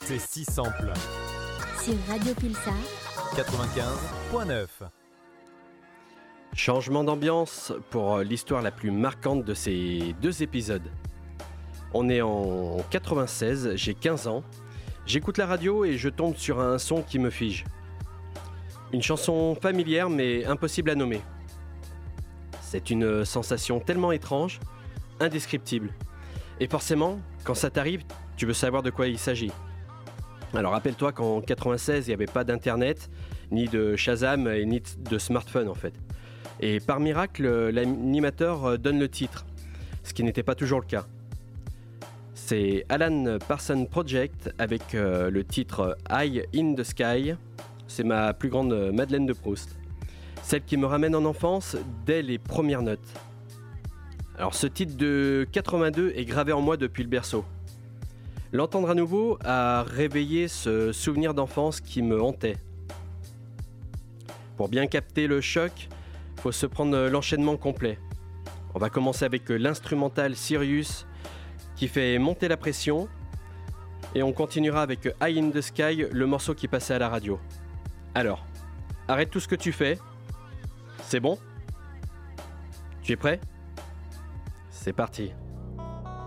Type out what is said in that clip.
C'est si simple. Sur Radio Pulsar 95.9. Changement d'ambiance pour l'histoire la plus marquante de ces 2 épisodes. On est en 96, j'ai 15 ans. J'écoute la radio et je tombe sur un son qui me fige. Une chanson familière mais impossible à nommer. C'est une sensation tellement étrange, indescriptible. Et forcément, quand ça t'arrive, tu veux savoir de quoi il s'agit. Alors rappelle-toi qu'en 96, il n'y avait pas d'internet, ni de Shazam, ni de smartphone en fait. Et par miracle, l'animateur donne le titre, ce qui n'était pas toujours le cas. C'est Alan Parsons Project avec le titre High in the Sky. C'est ma plus grande Madeleine de Proust. Celle qui me ramène en enfance dès les premières notes. Alors ce titre de 82 est gravé en moi depuis le berceau. L'entendre à nouveau a réveillé ce souvenir d'enfance qui me hantait. Pour bien capter le choc, il faut se prendre l'enchaînement complet. On va commencer avec l'instrumental Sirius qui fait monter la pression et on continuera avec High in the Sky, le morceau qui passait à la radio. Alors, arrête tout ce que tu fais. C'est bon ? Tu es prêt ? C'est parti.